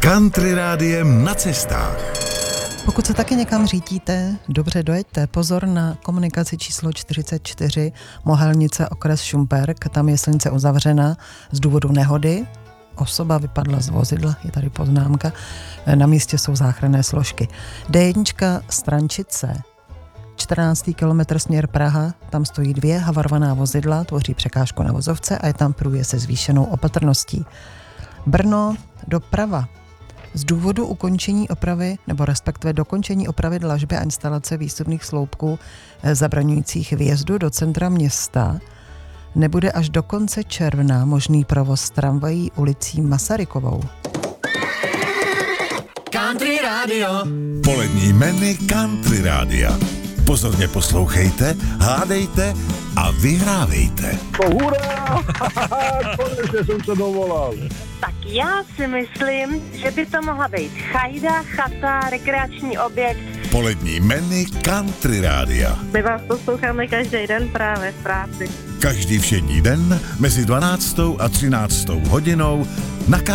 Country rádiem na cestách. Pokud se taky někam řídíte, dobře dojeďte. Pozor na komunikaci číslo 44, Mohelnice, okres Šumperk. Tam je silnice uzavřena z důvodu nehody. Osoba vypadla z vozidla, je tady poznámka. Na místě jsou záchranné složky. D1 Strančice, 14. kilometr směr Praha, tam stojí 2 havarovaná vozidla, tvoří překážku na vozovce a je tam průjezd se zvýšenou opatrností. Brno doprava. Z důvodu ukončení opravy, nebo respektive dokončení opravy dlažby a instalace výstupních sloupků zabraňujících výjezdu do centra města nebude až do konce června možný provoz tramvají ulicí Masarykovou. Country Radio. Polední meny Country rádia. Pozorně poslouchejte, hádejte a vyhrávejte. Hurá! Konečně jsem se dovolal. Tak já si myslím, že by to mohla být chajda, chata, rekreační objekt. Polední meny Country rádia. My vás posloucháme každý den právě v práci. Každý všední den mezi 12. a 13. hodinou na